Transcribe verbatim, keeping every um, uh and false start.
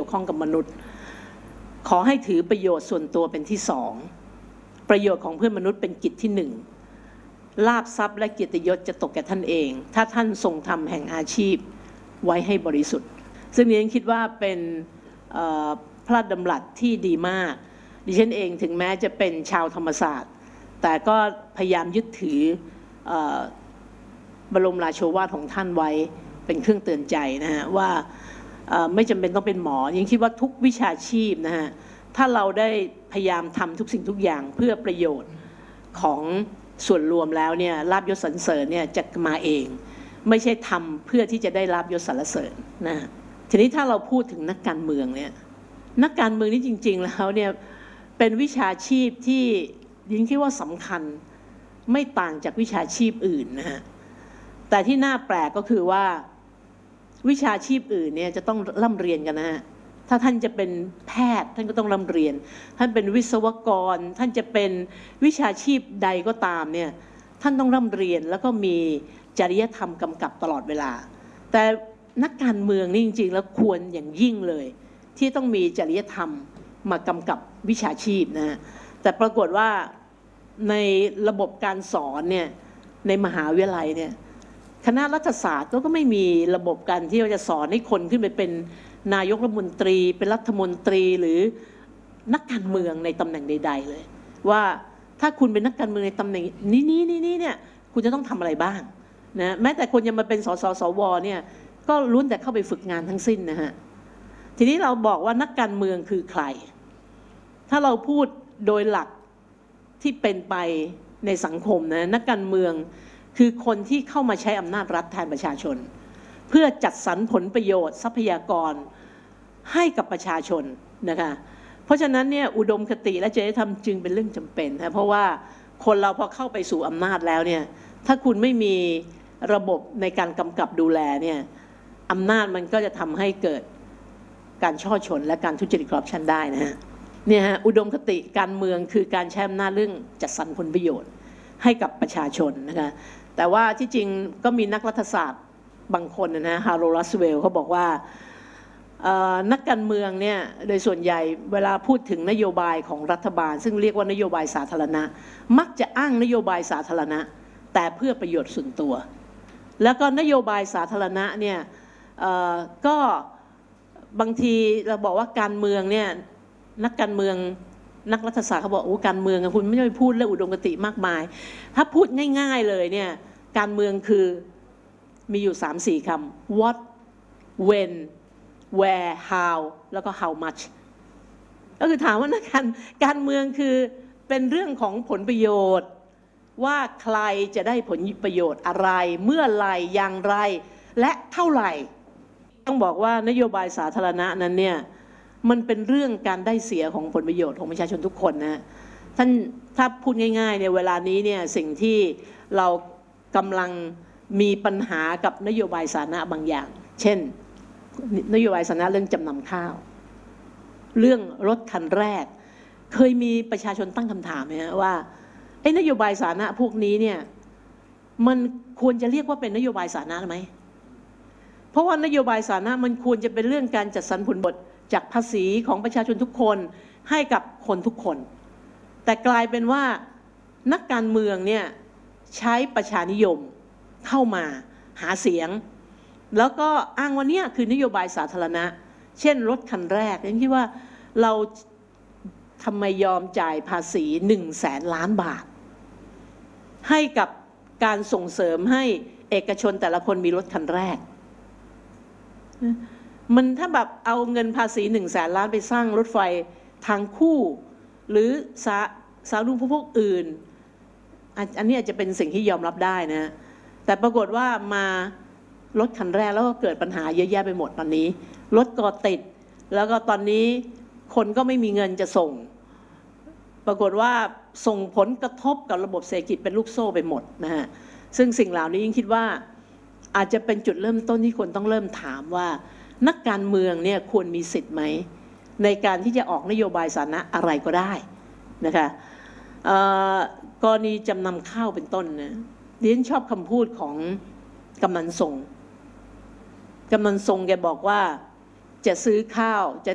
ข้องกับมนุษย์ขอให้ถือประโยชน์ส่วนตัวเป็นที่สองประโยชน์ของเพื่อนมนุษย์เป็นกิจที่หนึ่งลาภทรัพย์และเกียรติยศจะตกแก่ท่านเองถ้าท่านทรงทำแห่งอาชีพไว้ให้บริสุทธิ์ซึ่งดิฉันคิดว่าเป็นพระราชดำรัสที่ดีมากดิฉันเองถึงแม้จะเป็นชาวธรรมศาสตร์แต่ก็พยายามยึดถือบรมราโชวาทของท่านไว้เป็นเครื่องเตือนใจนะฮะว่าไม่จำเป็นต้องเป็นหมอยังคิดว่าทุกวิชาชีพนะฮะถ้าเราได้พยายามทำทุกสิ่งทุกอย่างเพื่อประโยชน์ของส่วนรวมแล้วเนี่ยลาภยศสรรเสริญเนี่ยจะมาเองไม่ใช่ทำเพื่อที่จะได้ลาภยศสรรเสริญนะทีนี้ถ้าเราพูดถึงนักการเมืองเนี่ยนักการเมืองนี่จริงๆแล้วเนี่ยเป็นวิชาชีพที่ยิ่งคิดว่าสำคัญไม่ต่างจากวิชาชีพอื่นนะฮะแต่ที่น่าแปลกก็คือว่าวิชาชีพอื่นเนี่ยจะต้องร่ำเรียนกันนะฮะถ้าท่านจะเป็นแพทย์ท่านก็ต้องร่ำเรียนท่านเป็นวิศวกรท่านจะเป็นวิชาชีพใดก็ตามเนี่ยท่านต้องร่ำเรียนแล้วก็มีจริยธรรมกำกับตลอดเวลาแต่นักการเมืองนี่จริงๆแล้วควรอย่างยิ่งเลยที่ต้องมีจริยธรรมมากำกับวิชาชีพนะฮะแต่ปรากฏว่าในระบบการสอนเนี่ยในมหาวิทยาลัยเนี่ยคณะรัฐศาสตร์ก็ไม่มีระบบการที่จะสอนให้คนขึ้นไปเป็นนายกรัฐมนตรีเป็นรัฐมนตรีหรือนักการเมืองในตำแหน่งใดๆเลยว่าถ้าคุณเป็นนักการเมืองในตำแหน่งนี้นี้นี้เนี่ยคุณจะต้องทำอะไรบ้างนะแม้แต่คนยังมาเป็นสสสวเนี่ยก็ล้วนแต่เข้าไปฝึกงานทั้งสิ้นนะฮะทีนี้เราบอกว่านักการเมืองคือใครถ้าเราพูดโดยหลักที่เป็นไปในสังคมนะนักการเมืองคือคนที่เข้ามาใช้อำนาจรัฐแทนประชาชนเพื่อจัดสรรผลประโยชน์ทรัพยากรให้กับประชาชนนะคะเพราะฉะนั้นเนี่ยอุดมคติและจริยธรรมจึงเป็นเรื่องจำเป็นนะเพราะว่าคนเราพอเข้าไปสู่อำนาจแล้วเนี่ยถ้าคุณไม่มีระบบในการกำกับดูแลเนี่ยอำนาจมันก็จะทำให้เกิดการช่อฉนและการทุจริตคอร์รัปชันได้นะฮะเนี่ยฮะอุดมคติการเมืองคือการใช้อำนาจเรื่องจัดสรรผลประโยชน์ให้กับประชาชนนะคะแต่ว่าที่จริงก็มีนักรัฐศาสตร์บางคนนะฮาโรลัสเวลเขาบอกว่านักการเมืองเนี่ยโดยส่วนใหญ่เวลาพูดถึงนโยบายของรัฐบาลซึ่งเรียกว่านโยบายสาธารณะมักจะอ้างนโยบายสาธารณะแต่เพื่อประโยชน์ส่วนตัวแล้วก็นโยบายสาธารณะเนี่ยก็บางทีเราบอกว่าการเมืองเนี่ยนักการเมืองนักรัฐศาสตร์เขาบอกโอ้การเมืองคุณไม่ได้พูดเรื่องอุดมคติมากมายถ้าพูดง่ายๆเลยเนี่ยการเมืองคือมีอยู่ สามสี่ คำ what when where how แล้วก็ how much ก็คือถามว่านักการการเมืองคือเป็นเรื่องของผลประโยชน์ว่าใครจะได้ผลประโยชน์อะไรเมื่อไรอย่างไรและเท่าไหร่ต้องบอกว่านโยบายสาธารณะนั้นเนี่ยมันเป็นเรื่องการได้เสียของผลประโยชน์ของประชาชนทุกคนนะท่านถ้าพูดง่ายๆเนี่ยเวลานี้เนี่ยสิ่งที่เรากำลังมีปัญหากับนโยบายสาธารณะบางอย่างเช่นนโยบายสาธารณะเรื่องจำนำข้าวเรื่องรถคันแรกเคยมีประชาชนตั้งคำถามไหมว่าไอ้นโยบายสาธารณะพวกนี้เนี่ยมันควรจะเรียกว่าเป็นนโยบายสาธารณะไหมเพราะว่านโยบายสาธารณะมันควรจะเป็นเรื่องการจัดสรรผลประโยชน์จากภาษีของประชาชนทุกคนให้กับคนทุกคนแต่กลายเป็นว่านักการเมืองเนี่ยใช้ประชานิยมเข้ามาหาเสียงแล้วก็อ้างว่านี่คือนโยบายสาธารณะเช่นรถคันแรกฉันคิดว่าเราทำไมยอมจ่ายภาษีหนึ่งแสนล้านบาทให้กับการส่งเสริมให้เอกชนแต่ละคนมีรถคันแรกมันถ้าแบบเอาเงินภาษีหนึ่งแสนล้านไปสร้างรถไฟทางคู่หรือสาสาธารณูปโภคอื่นอันนี้อาจจะเป็นสิ่งที่ยอมรับได้นะแต่ปรากฏว่ามารถคันแรกแล้วก็เกิดปัญหาเยอะแยะไปหมดตอนนี้รถก็ติดแล้วก็ตอนนี้คนก็ไม่มีเงินจะส่งปรากฏว่าส่งผลกระทบกับระบบเศรษฐกิจเป็นลูกโซ่ไปหมดนะฮะซึ่งสิ่งเหล่านี้ยิ่งคิดว่าอาจจะเป็นจุดเริ่มต้นที่คนต้องเริ่มถามว่านักการเมืองเนี่ยควรมีสิทธิ์ไหมในการที่จะออกนโยบายสาธารณะอะไรก็ได้นะคะกรณีจำนำข้าวเป็นต้นนะดิฉันชอบคำพูดของกำนันทรงกำนันทรงแกบอกว่าจะซื้อข้าวจะ